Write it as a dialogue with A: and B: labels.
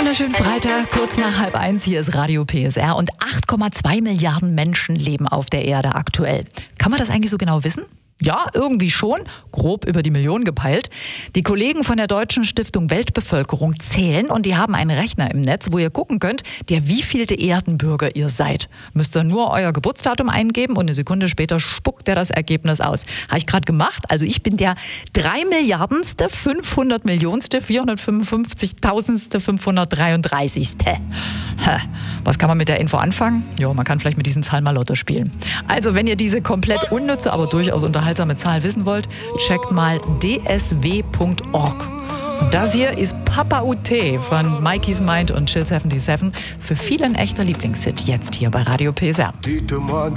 A: Wunderschönen Freitag, kurz nach 12:30. Hier ist Radio PSR und 8,2 Milliarden Menschen leben auf der Erde aktuell. Kann man das eigentlich so genau wissen? Ja, irgendwie schon, grob über die Million gepeilt. Die Kollegen von der Deutschen Stiftung Weltbevölkerung zählen und die haben einen Rechner im Netz, wo ihr gucken könnt, der wievielte Erdenbürger ihr seid. Müsst ihr nur euer Geburtsdatum eingeben und eine Sekunde später spuckt er das Ergebnis aus. Habe ich gerade gemacht. Also ich bin der 3 Milliardenste, 500 Millionste, 455.000ste, 533. Was kann man mit der Info anfangen? Jo, man kann vielleicht mit diesen Zahlen mal Lotto spielen. Also wenn ihr diese komplett unnütze, aber durchaus unterhaltsame Zahl wissen wollt, checkt mal dsw.org. Und das hier ist Papa UT von Mikey's Mind und Chill 77. Für viele ein echter Lieblingshit jetzt hier bei Radio PSR.